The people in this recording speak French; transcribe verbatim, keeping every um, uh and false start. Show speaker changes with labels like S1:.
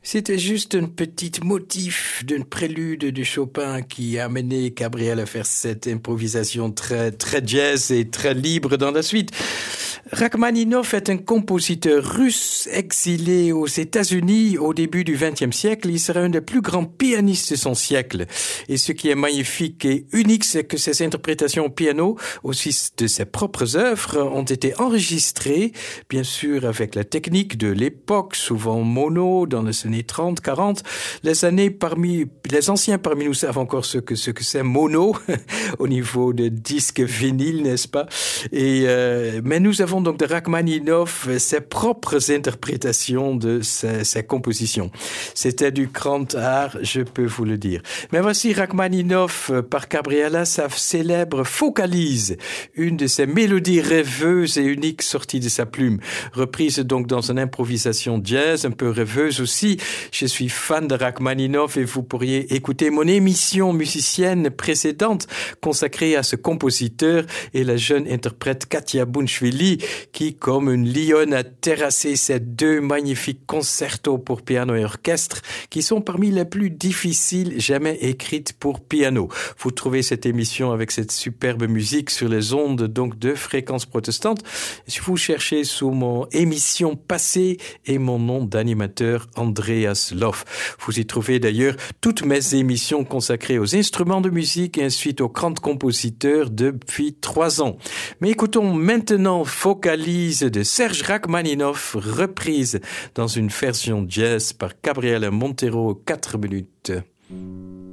S1: C'était juste un petit motif d'un prélude de Chopin qui a amené Gabriel à faire cette improvisation très, très jazz et très libre dans la suite. Rachmaninov est un compositeur russe exilé aux États-Unis au début du vingtième siècle. Il sera un des plus grands pianistes de son siècle. Et ce qui est magnifique et unique, c'est que ses interprétations au piano, aussi de ses propres œuvres, ont été enregistrées, bien sûr avec la technique de l'époque, souvent mono, dans les années trente, quarante. Les années parmi, les anciens parmi nous savent encore ce que, ce que c'est mono, au niveau de disque vinyle, n'est-ce pas? Et, euh, mais nous avons donc de Rachmaninov ses propres interprétations de ses, ses compositions. C'était du grand art, je peux vous le dire. Mais voici Rachmaninov par Gabriela, sa célèbre Focalise, une de ses mélodies rêveuses et uniques sorties de sa plume, reprise donc dans une improvisation jazz, un peu rêveuse aussi. Je suis fan de Rachmaninov et vous pourriez écouter mon émission musicienne précédente consacrée à ce compositeur et la jeune interprète Katia Bunchvili qui, comme une lionne, a terrassé ces deux magnifiques concertos pour piano et orchestre qui sont parmi les plus difficiles jamais écrites pour piano. Vous trouvez cette émission avec cette superbe musique sur les ondes donc de Fréquence Protestante. Si vous cherchez sous mon émission passée et mon nom d'animateur Andreas Loff. Vous y trouvez d'ailleurs toutes mes émissions consacrées aux instruments de musique et ensuite aux grands compositeurs depuis trois ans. Mais écoutons maintenant Focalise de Serge Rachmaninov, reprise dans une version jazz par Gabriela Montero, quatre minutes.